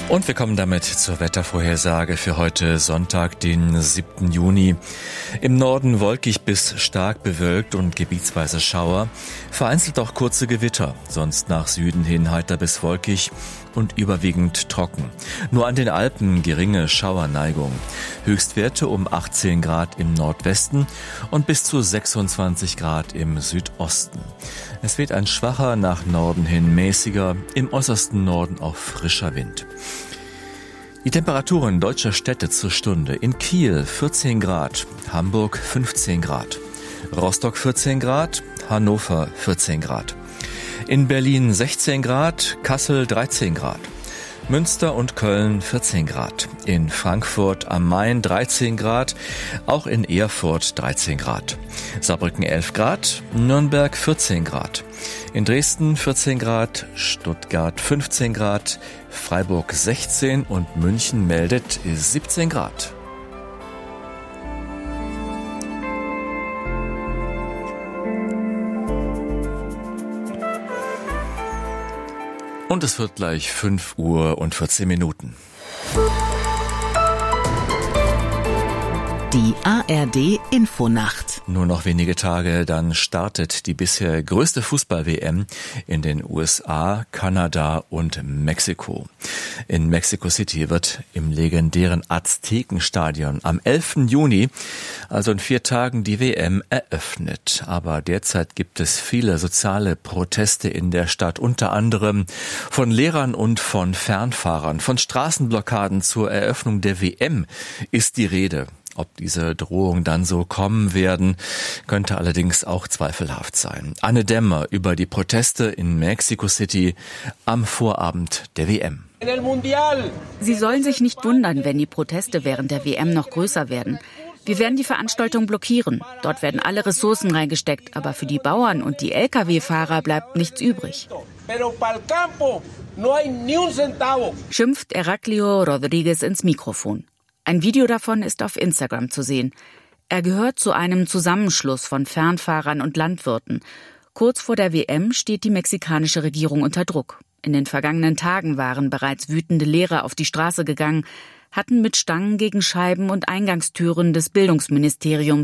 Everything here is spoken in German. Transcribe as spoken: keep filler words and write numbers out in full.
Und wir kommen damit zur Wettervorhersage für heute Sonntag, den siebten Juni. Im Norden wolkig bis stark bewölkt und gebietsweise Schauer, vereinzelt auch kurze Gewitter, sonst nach Süden hin heiter bis wolkig und überwiegend trocken. Nur an den Alpen geringe Schauerneigung. Höchstwerte um achtzehn Grad im Nordwesten und bis zu sechsundzwanzig Grad im Südosten. Es weht ein schwacher, nach Norden hin mäßiger, im äußersten Norden auch frischer Wind. Die Temperaturen deutscher Städte zur Stunde: in Kiel vierzehn Grad, Hamburg fünfzehn Grad, Rostock vierzehn Grad, Hannover vierzehn Grad. In Berlin sechzehn Grad, Kassel dreizehn Grad, Münster und Köln vierzehn Grad, in Frankfurt am Main dreizehn Grad, auch in Erfurt dreizehn Grad, Saarbrücken elf Grad, Nürnberg vierzehn Grad, in Dresden vierzehn Grad, Stuttgart fünfzehn Grad, Freiburg sechzehn und München meldet siebzehn Grad. Und es wird gleich fünf Uhr und vierzehn Minuten. Die A R D-Infonacht. Nur noch wenige Tage, dann startet die bisher größte Fußball-W M in den U S A, Kanada und Mexiko. In Mexico City wird im legendären Aztekenstadion am elften Juni, also in vier Tagen, die W M eröffnet. Aber derzeit gibt es viele soziale Proteste in der Stadt, unter anderem von Lehrern und von Fernfahrern. Von Straßenblockaden zur Eröffnung der W M ist die Rede. Ob diese Drohungen dann so kommen werden, könnte allerdings auch zweifelhaft sein. Anne Dämmer über die Proteste in Mexico City am Vorabend der W M. Sie sollen sich nicht wundern, wenn die Proteste während der W M noch größer werden. Wir werden die Veranstaltung blockieren. Dort werden alle Ressourcen reingesteckt, aber für die Bauern und die L K W-Fahrer bleibt nichts übrig. Schimpft Heraclio Rodriguez ins Mikrofon. Ein Video davon ist auf Instagram zu sehen. Er gehört zu einem Zusammenschluss von Fernfahrern und Landwirten. Kurz vor der W M steht die mexikanische Regierung unter Druck. In den vergangenen Tagen waren bereits wütende Lehrer auf die Straße gegangen, hatten mit Stangen gegen Scheiben und Eingangstüren des Bildungsministeriums